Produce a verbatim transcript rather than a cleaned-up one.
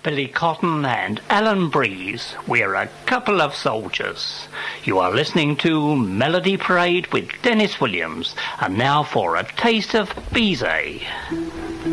Billy Cotton and Alan Breeze. We're a couple of soldiers. You are listening to Melody Parade with Dennis Williams. And now for a taste of Bizet.